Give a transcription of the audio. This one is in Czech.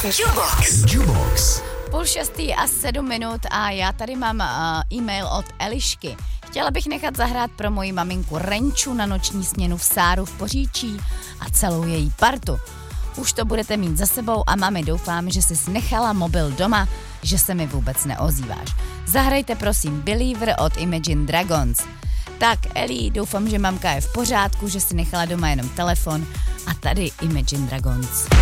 Jubox. 5:06 a já tady mám e-mail od Elišky. Chtěla bych nechat zahrát pro moji maminku Renču na noční směnu v Sáru v Poříčí a celou její partu. Už to budete mít za sebou a mami, doufám, že jsi nechala mobil doma, že se mi vůbec neozýváš. Zahrajte prosím Believer od Imagine Dragons. Tak, Eli, doufám, že mamka je v pořádku, že si nechala doma jenom telefon a tady Imagine Dragons.